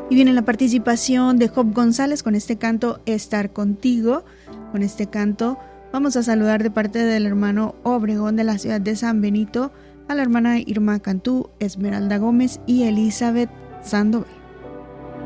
Y viene la participación de Job González con este canto Estar Contigo. Con este canto vamos a saludar de parte del hermano Obregón de la ciudad de San Benito a la hermana Irma Cantú, Esmeralda Gómez y Elizabeth Sandoval.